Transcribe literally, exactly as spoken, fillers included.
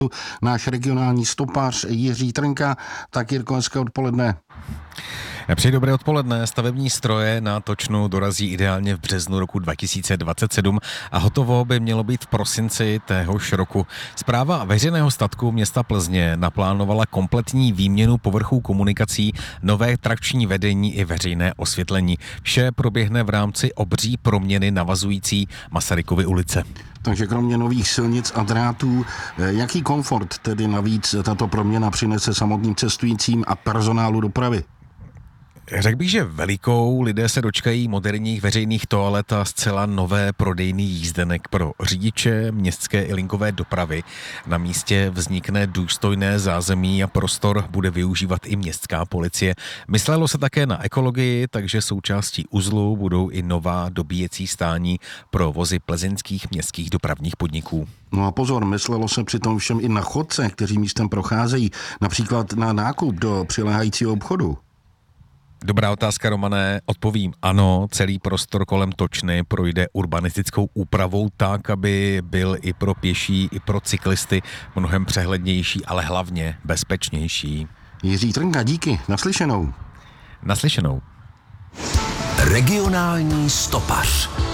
náš regionální stopař Jiří Trnka. Tak Jirko, hezké odpoledne. Přeji dobré odpoledne. Stavební stroje na Točnu dorazí ideálně v březnu roku dva tisíce dvacet sedm a hotovo by mělo být v prosinci téhož roku. Správa veřejného statku města Plzně naplánovala kompletní výměnu povrchů komunikací, nové trakční vedení i veřejné osvětlení. Vše proběhne v rámci obří proměny navazující Masarykovy ulice. Takže kromě nových silnic a drátů, jaký komfort tedy navíc tato proměna přinese samotným cestujícím a personálu dopravy? Řekl bych, že velikou. Lidé se dočkají moderních veřejných toalet a zcela nové prodejný jízdenek pro řidiče městské i linkové dopravy. Na místě vznikne důstojné zázemí a prostor bude využívat i městská policie. Myslelo se také na ekologii, takže součástí uzlu budou i nová dobíjecí stání pro vozy plzeňských městských dopravních podniků. No a pozor, myslelo se přitom všem i na chodce, kteří místem procházejí, například na nákup do přiléhajícího obchodu. Dobrá otázka, Romané. Odpovím ano, celý prostor kolem Točny projde urbanistickou úpravou tak, aby byl i pro pěší, i pro cyklisty mnohem přehlednější, ale hlavně bezpečnější. Jiří Trnka, díky. Naslyšenou. Naslyšenou. Regionální stopař.